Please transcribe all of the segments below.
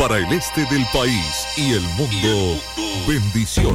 para el este del país y el mundo. Bendición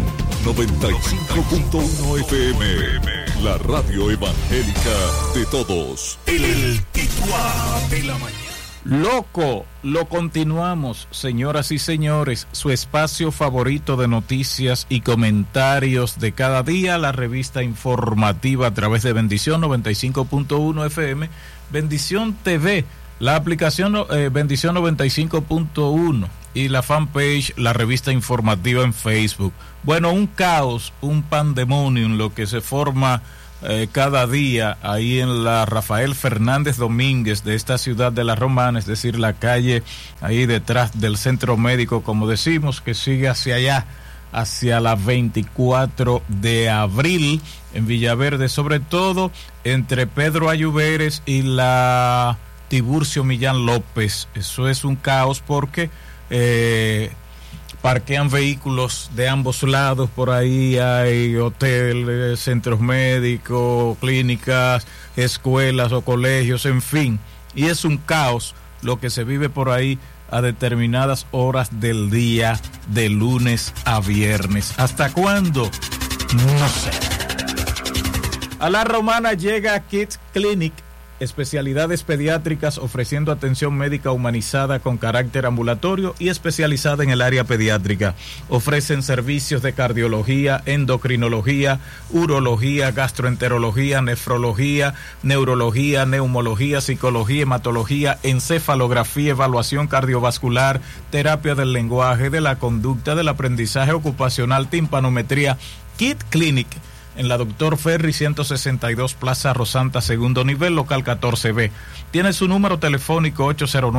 95.1 FM, la radio evangélica de todos. El Tituá de la mañana. Loco, lo continuamos, señoras y señores, su espacio favorito de noticias y comentarios de cada día, la revista informativa a través de Bendición 95.1 FM, Bendición TV, la aplicación Bendición 95.1 y la fanpage, la revista informativa en Facebook. Bueno, un caos, un pandemonium, lo que se forma cada día ahí en la Rafael Fernández Domínguez de esta ciudad de La Romana, es decir, la calle ahí detrás del centro médico, como decimos, que sigue hacia allá, hacia la 24 de abril en Villaverde, sobre todo entre Pedro Ayuberes y la Tiburcio Millán López. Eso es un caos porque parquean vehículos de ambos lados, por ahí hay hoteles, centros médicos, clínicas, escuelas o colegios, en fin, y es un caos lo que se vive por ahí a determinadas horas del día, de lunes a viernes. ¿Hasta cuándo? No sé. A La Romana llega Kids Clinic, especialidades pediátricas ofreciendo atención médica humanizada con carácter ambulatorio y especializada en el área pediátrica. Ofrecen servicios de cardiología, endocrinología, urología, gastroenterología, nefrología, neurología, neumología, psicología, hematología, encefalografía, evaluación cardiovascular, terapia del lenguaje, de la conducta, del aprendizaje ocupacional, timpanometría. Kid Clinic en la Dr. Ferry 162 Plaza Rosanta, segundo nivel, local 14B. Tiene su número telefónico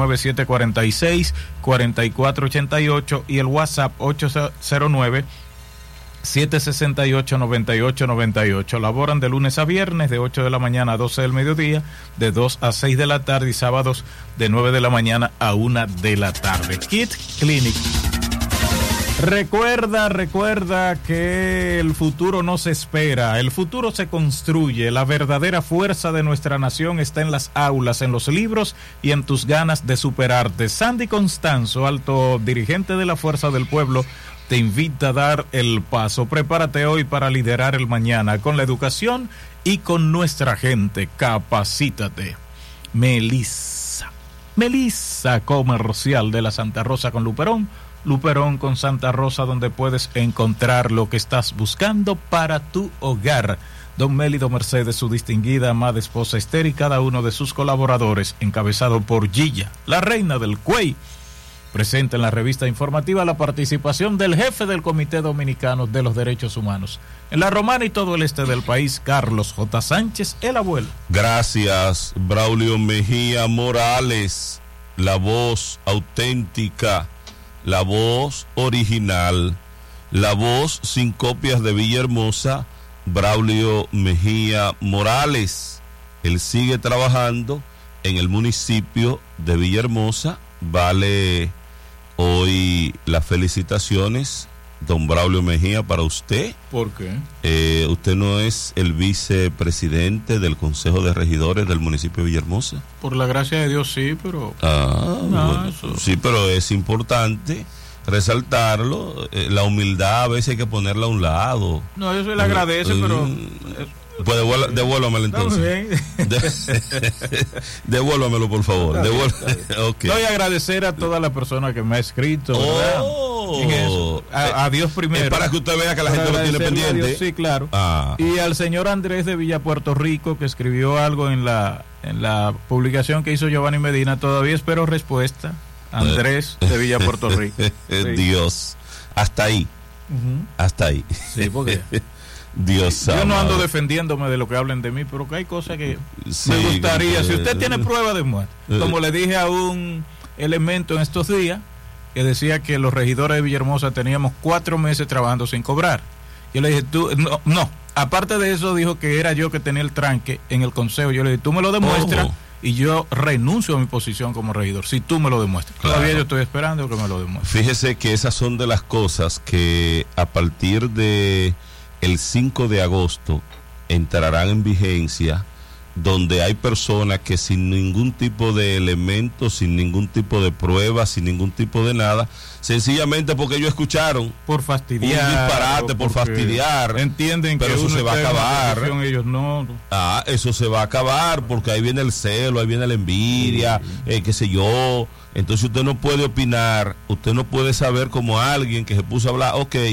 809-746-4488 y el WhatsApp 809-768-9898. Laboran de lunes a viernes de 8 de la mañana a 12 del mediodía, de 2 a 6 de la tarde y sábados de 9 de la mañana a 1 de la tarde. Kid Clinic. Recuerda que el futuro no se espera, el futuro se construye. La verdadera fuerza de nuestra nación está en las aulas, en los libros y en tus ganas de superarte. Sandy Constanzo, alto dirigente de la Fuerza del Pueblo, te invita a dar el paso. Prepárate hoy para liderar el mañana con la educación y con nuestra gente. Capacítate. Melissa Comercial de la Santa Rosa con Luperón con Santa Rosa, donde puedes encontrar lo que estás buscando para tu hogar. Don Mélido Mercedes, su distinguida amada esposa Esther y cada uno de sus colaboradores, encabezado por Gilla, la reina del Cuey. Presenta en la revista informativa la participación del jefe del Comité Dominicano de los Derechos Humanos en La Romana y todo el este del país, Carlos J. Sánchez, el abuelo. Gracias, Braulio Mejía Morales, la voz auténtica, la voz original, la voz sin copias de Villahermosa, Braulio Mejía Morales. Él sigue trabajando en el municipio de Villahermosa. Vale hoy las felicitaciones, don Braulio Mejía, para usted. ¿Por qué? Usted no es el vicepresidente del Consejo de Regidores del municipio de Villahermosa. Por la gracia de Dios, sí, pero... Bueno, sí, pero es importante resaltarlo. La humildad a veces hay que ponerla a un lado. No, eso le agradece, pero... Pues devuélvamelo entonces. Devuélvamelo, por favor. Okay. Voy a agradecer a toda la persona que me ha escrito. A Dios primero. Es para que usted vea que la gente lo tiene pendiente. Dios, sí, claro. Y al señor Andrés de Villa Puerto Rico, que escribió algo en la publicación que hizo Giovanni Medina. Todavía espero respuesta. Andrés de Villa Puerto Rico. Sí. Dios. Hasta ahí. Hasta ahí. Sí, porque... Dios yo amado. no ando defendiéndome de lo que hablen de mí, pero que hay cosas que me gustaría, si usted tiene prueba de muerte, como le dije a un elemento en estos días, que decía que los regidores de Villahermosa teníamos 4 meses trabajando sin cobrar. Yo le dije, tú, no, aparte de eso dijo que era yo que tenía el tranque en el consejo. Yo le dije, tú me lo demuestras y yo renuncio a mi posición como regidor, si tú me lo demuestras. Claro. Todavía yo estoy esperando que me lo demuestres. Fíjese que esas son de las cosas que a partir de el 5 de agosto entrarán en vigencia donde hay personas que sin ningún tipo de elementos, sin ningún tipo de prueba, sin ningún tipo de nada, sencillamente porque ellos escucharon por fastidiar, un disparate, por fastidiar, entienden pero que eso se va a acabar. Ellos no. Eso se va a acabar porque ahí viene el celo, ahí viene la envidia, qué sé yo. Entonces usted no puede opinar, usted no puede saber como alguien que se puso a hablar,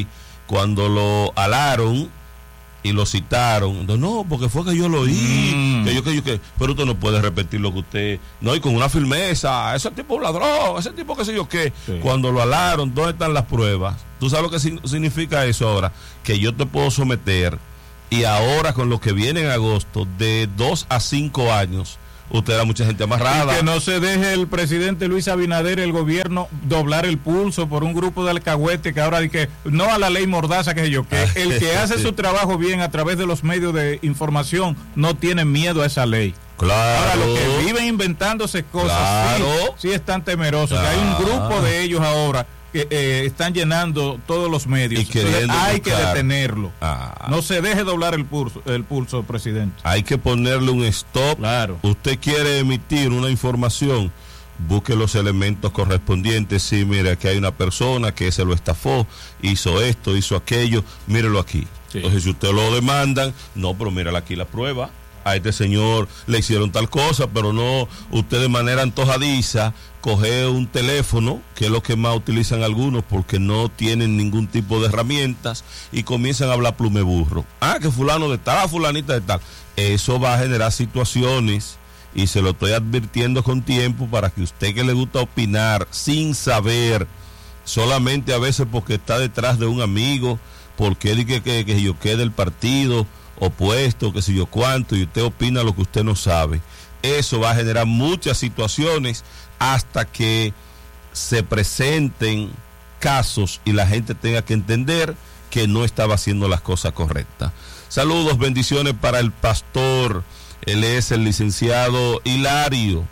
cuando lo alaron y lo citaron, entonces, no, porque fue que yo lo oí, pero usted no puede repetir lo que usted, no, y con una firmeza, ese tipo ladrón, ese tipo qué sé yo qué, cuando lo alaron, ¿dónde están las pruebas? ¿Tú sabes lo que significa eso ahora? Que yo te puedo someter, y ahora con lo que viene en agosto, de 2 a 5 años, usted era mucha gente amarrada. Y que no se deje el presidente Luis Abinader, el gobierno, doblar el pulso por un grupo de alcahuete que ahora dice que no a la ley mordaza, que yo, que el que hace su trabajo bien a través de los medios de información no tiene miedo a esa ley. Claro. Ahora, los que viven inventándose cosas, sí están temerosos. Que hay un grupo de ellos ahora que están llenando todos los medios. Entonces, hay que detenerlo. No se deje doblar el pulso, presidente. Hay que ponerle un stop. Claro. Usted quiere emitir una información, busque los elementos correspondientes. Sí, mire, aquí hay una persona que se lo estafó, hizo esto, hizo aquello, mírelo aquí. Sí. Entonces, si usted lo demandan, no, pero mírala aquí la prueba. A este señor le hicieron tal cosa, pero no, usted de manera antojadiza coge un teléfono, que es lo que más utilizan algunos porque no tienen ningún tipo de herramientas, y comienzan a hablar plume burro. Que fulano de tal, fulanita de tal. Eso va a generar situaciones, y se lo estoy advirtiendo con tiempo para que usted, que le gusta opinar sin saber, solamente a veces porque está detrás de un amigo, porque dice que yo quede del partido opuesto, que sé yo cuánto, y usted opina lo que usted no sabe. Eso va a generar muchas situaciones hasta que se presenten casos y la gente tenga que entender que no estaba haciendo las cosas correctas. Saludos, bendiciones para el pastor. Él es el licenciado Hilario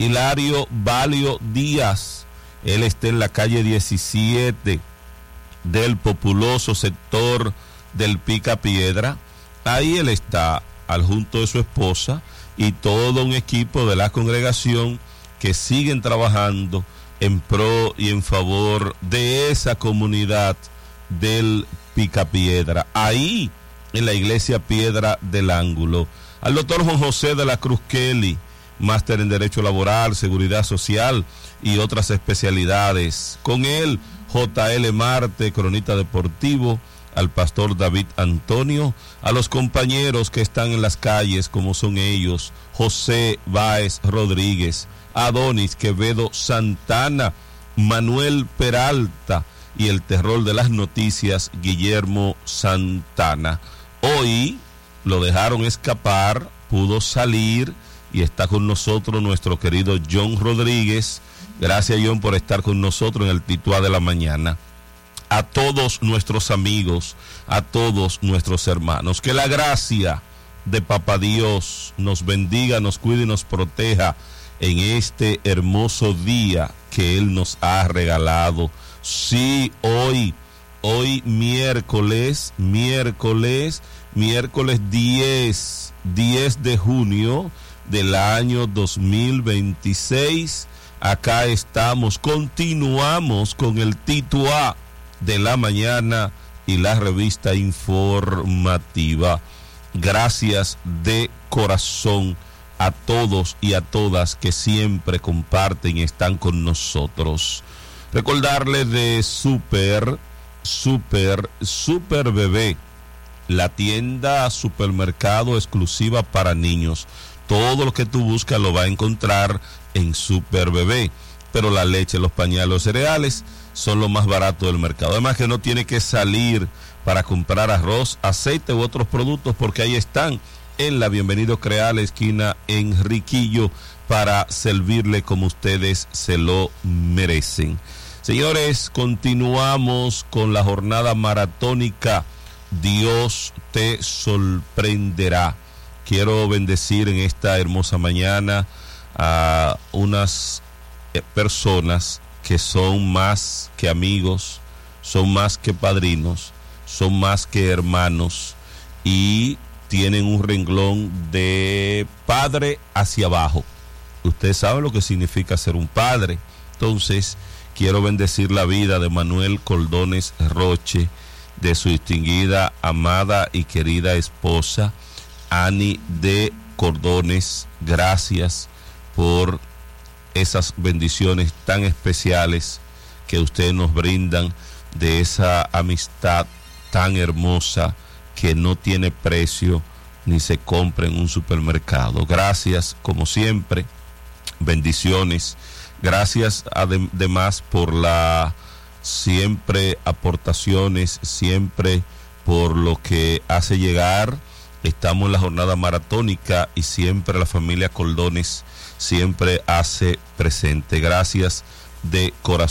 Valio Díaz. Él está en la calle 17 del populoso sector del Picapiedra. Ahí él está, al junto de su esposa y todo un equipo de la congregación que siguen trabajando en pro y en favor de esa comunidad del Picapiedra. Ahí, en la iglesia Piedra del Ángulo. Al doctor Juan José de la Cruz Kelly, máster en Derecho Laboral, Seguridad Social y otras especialidades. Con él, J.L. Marte, cronista deportivo. Al pastor David Antonio, a los compañeros que están en las calles, como son ellos, José Báez Rodríguez, Adonis Quevedo Santana, Manuel Peralta y el terror de las noticias, Guillermo Santana. Hoy lo dejaron escapar, pudo salir y está con nosotros nuestro querido John Rodríguez. Gracias, John, por estar con nosotros en el Tituá de la Mañana. A todos nuestros amigos, a todos nuestros hermanos, que la gracia de Papá Dios nos bendiga, nos cuide y nos proteja en este hermoso día que Él nos ha regalado. Sí, hoy miércoles 10 de junio del año 2026. Acá estamos, continuamos con el Tituá de la Mañana y la revista informativa. Gracias de corazón a todos y a todas que siempre comparten y están con nosotros. Recordarles de Super Bebé, la tienda supermercado exclusiva para niños. Todo lo que tú buscas lo vas a encontrar en Super Bebé, pero la leche, los pañales, los cereales son lo más barato del mercado. Además que no tiene que salir para comprar arroz, aceite u otros productos, porque ahí están en la Bienvenido Creal, esquina Enriquillo, para servirle como ustedes se lo merecen. Señores, continuamos con la jornada maratónica. Dios te sorprenderá. Quiero bendecir en esta hermosa mañana a unas personas que son más que amigos, son más que padrinos, son más que hermanos, y tienen un renglón de padre hacia abajo. Usted sabe lo que significa ser un padre. Entonces, quiero bendecir la vida de Manuel Cordones Roche, de su distinguida, amada y querida esposa, Ani de Cordones. Gracias por esas bendiciones tan especiales que ustedes nos brindan, de esa amistad tan hermosa que no tiene precio ni se compra en un supermercado. Gracias, como siempre, bendiciones. Gracias además por la siempre aportaciones, siempre por lo que hace llegar. Estamos en la jornada maratónica y siempre la familia Cordones siempre hace presente. Gracias de corazón.